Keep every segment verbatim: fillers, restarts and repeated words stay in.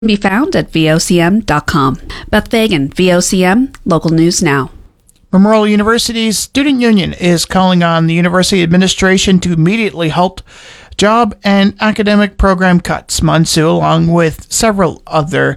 Be found at V O C M dot com. Beth Fagan, V O C M, Local News Now. Memorial University's student union is calling on the university administration to immediately halt job and academic program cuts. Munsoo, along with several other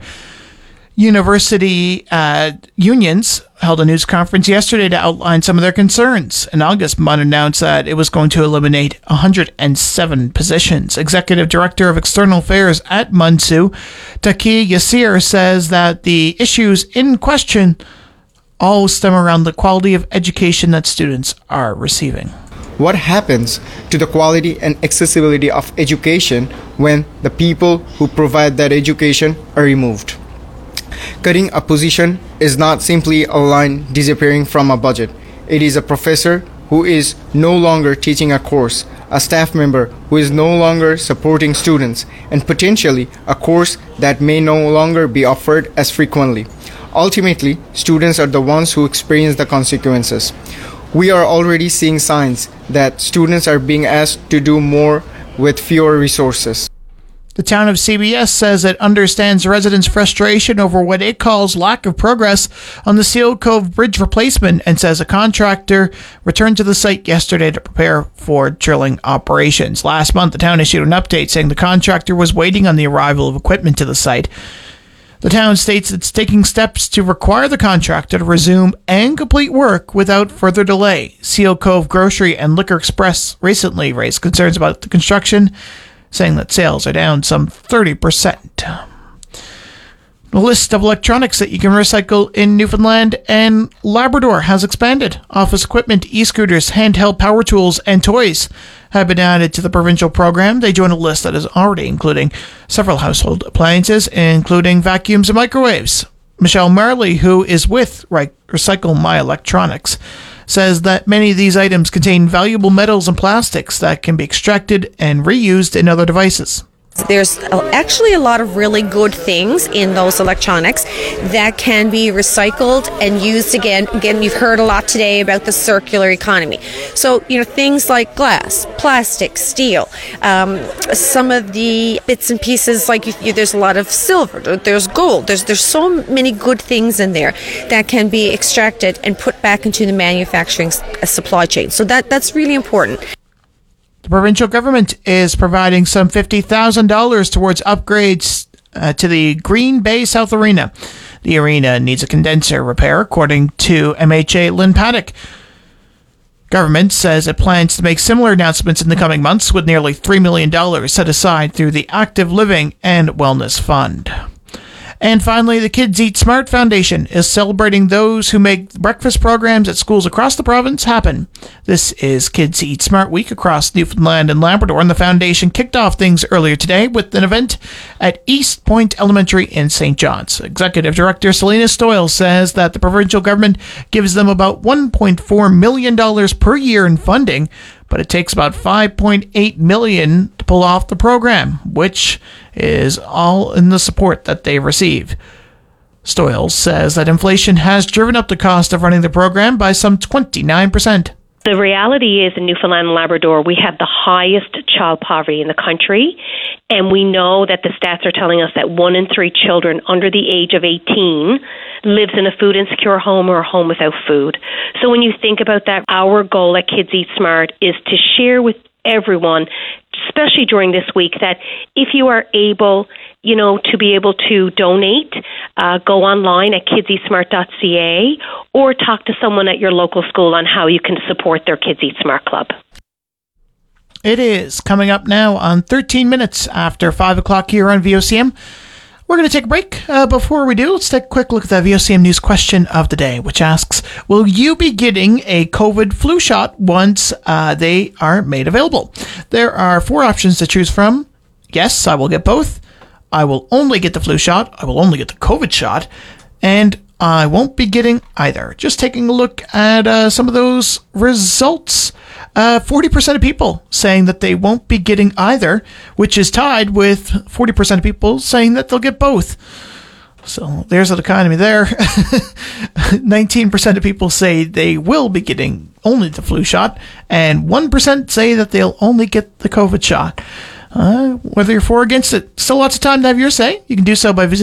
university uh, unions, held a news conference yesterday to outline some of their concerns. In August, M U N announced that it was going to eliminate one hundred seven positions. Executive Director of External Affairs at Munsoo, Taki Yassir, says that the issues in question all stem around the quality of education that students are receiving. What happens to the quality and accessibility of education when the people who provide that education are removed? Cutting a position is not simply a line disappearing from a budget. It is a professor who is no longer teaching a course, a staff member who is no longer supporting students, and potentially a course that may no longer be offered as frequently. Ultimately, students are the ones who experience the consequences. We are already seeing signs that students are being asked to do more with fewer resources. The town of C B S says it understands residents' frustration over what it calls lack of progress on the Seal Cove Bridge replacement, and says a contractor returned to the site yesterday to prepare for drilling operations. Last month, the town issued an update saying the contractor was waiting on the arrival of equipment to the site. The town states it's taking steps to require the contractor to resume and complete work without further delay. Seal Cove Grocery and Liquor Express recently raised concerns about the construction, saying that sales are down some thirty percent. The list of electronics that you can recycle in Newfoundland and Labrador has expanded. Office equipment, e-scooters, handheld power tools, and toys have been added to the provincial program. They join a list that is already including several household appliances, including vacuums and microwaves. Michelle Marley, who is with Recycle My Electronics, says that many of these items contain valuable metals and plastics that can be extracted and reused in other devices. There's actually a lot of really good things in those electronics that can be recycled and used again. Again, you've heard a lot today about the circular economy. So, you know, things like glass, plastic, steel, um, some of the bits and pieces, like you, you, there's a lot of silver, there's gold, there's, there's so many good things in there that can be extracted and put back into the manufacturing supply chain. So that, that's really important. The provincial government is providing some fifty thousand dollars towards upgrades uh, to the Green Bay South Arena. The arena needs a condenser repair, according to M H A Lynn Paddock. Government says it plans to make similar announcements in the coming months, with nearly three million dollars set aside through the Active Living and Wellness Fund. And finally, the Kids Eat Smart Foundation is celebrating those who make breakfast programs at schools across the province happen. This is Kids Eat Smart Week across Newfoundland and Labrador, and the foundation kicked off things earlier today with an event at East Point Elementary in Saint John's. Executive Director Selena Stoyle says that the provincial government gives them about one point four million dollars per year in funding, but it takes about five point eight million dollars to pull off the program, which is all in the support that they receive. Stoyle says that inflation has driven up the cost of running the program by some twenty-nine percent. The reality is in Newfoundland and Labrador, we have the highest child poverty in the country, and we know that the stats are telling us that one in three children under the age of eighteen lives in a food insecure home or a home without food. So when you think about that, our goal at Kids Eat Smart is to share with everyone, especially during this week, that if you are able, you know, to be able to donate, uh, go online at kids eat smart dot c a or talk to someone at your local school on how you can support their Kids Eat Smart Club. It is coming up now on thirteen minutes after five o'clock here on V O C M. We're going to take a break. Uh, before we do, let's take a quick look at the V O C M News question of the day, which asks, will you be getting a COVID flu shot once uh, they are made available? There are four options to choose from. Yes, I will get both. I will only get the flu shot. I will only get the COVID shot. And I won't be getting either. Just taking a look at uh, some of those results. Uh, forty percent of people saying that they won't be getting either, which is tied with forty percent of people saying that they'll get both. So there's an economy there. nineteen percent of people say they will be getting only the flu shot, and one percent say that they'll only get the COVID shot. Uh, whether you're for or against it, still lots of time to have your say. You can do so by visiting